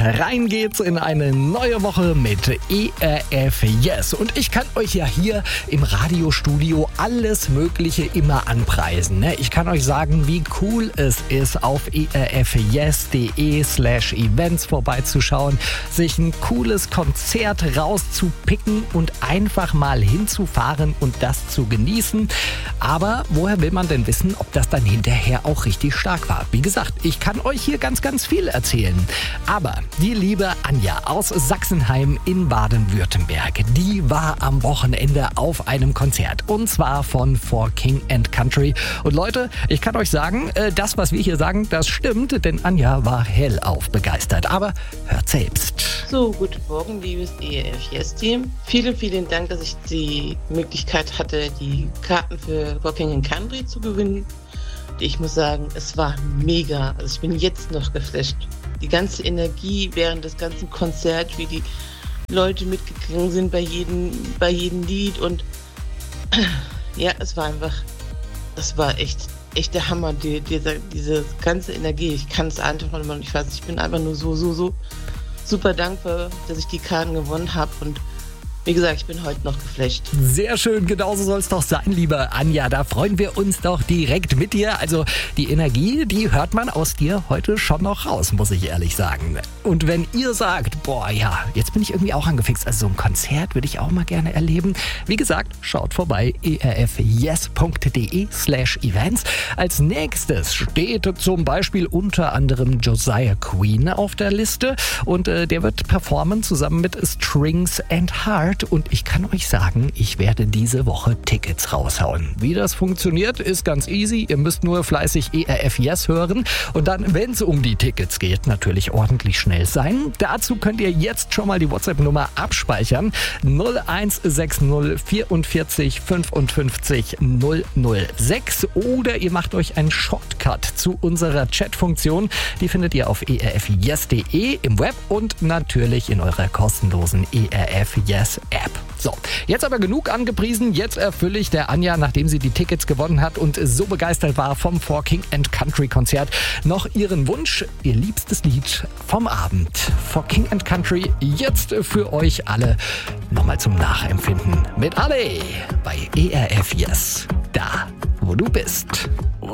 Rein geht's in eine neue Woche mit ERF Yes. Und ich kann euch ja hier im Radiostudio alles Mögliche immer anpreisen. Ich kann euch sagen, wie cool es ist, auf erfyes.de/events vorbeizuschauen, sich ein cooles Konzert rauszupicken und einfach mal hinzufahren und das zu genießen. Aber woher will man denn wissen, ob das dann hinterher auch richtig stark war? Wie gesagt, ich kann euch hier ganz, ganz viel erzählen. Aber die liebe Anja aus Sachsenheim in Baden-Württemberg, die war am Wochenende auf einem Konzert. Und zwar von For King & Country. Und Leute, ich kann euch sagen, das, was wir hier sagen, das stimmt, denn Anja war hellauf begeistert. Aber hört selbst. So, guten Morgen, liebes ERF Yes-Team. Vielen, vielen Dank, dass ich die Möglichkeit hatte, die Karten für For King & Country zu gewinnen. Ich muss sagen, es war mega. Also ich bin jetzt noch geflasht. Die ganze Energie während des ganzen Konzerts, wie die Leute mitgegangen sind bei jedem Lied. Und ja, es war echt der Hammer, diese ganze Energie. Ich kann es einfach noch nicht fassen. Ich bin einfach nur so super dankbar, dass ich die Karten gewonnen habe. Und wie gesagt, ich bin heute noch geflasht. Sehr schön, genauso soll es doch sein, liebe Anja. Da freuen wir uns doch direkt mit dir. Also die Energie, die hört man aus dir heute schon noch raus, muss ich ehrlich sagen. Und wenn ihr sagt, boah ja, jetzt bin ich irgendwie auch angefixt, also so ein Konzert würde ich auch mal gerne erleben. Wie gesagt, schaut vorbei, erfyes.de/events. Als nächstes steht zum Beispiel unter anderem Josiah Queen auf der Liste. Und der wird performen zusammen mit Strings and Heart. Und ich kann euch sagen, ich werde diese Woche Tickets raushauen. Wie das funktioniert, ist ganz easy. Ihr müsst nur fleißig ERF Yes hören und dann, wenn es um die Tickets geht, natürlich ordentlich schnell sein. Dazu könnt ihr jetzt schon mal die WhatsApp-Nummer abspeichern. 0160 44 55 006 oder ihr macht euch einen Shortcut zu unserer Chat-Funktion. Die findet ihr auf erfyes.de im Web und natürlich in eurer kostenlosen ERF Yes App. So, jetzt aber genug angepriesen. Jetzt erfülle ich der Anja, nachdem sie die Tickets gewonnen hat und so begeistert war vom For King & Country Konzert, noch ihren Wunsch, ihr liebstes Lied vom Abend. For King & Country jetzt für euch alle nochmal zum Nachempfinden mit Ale bei ERF Yes. Da, wo du bist.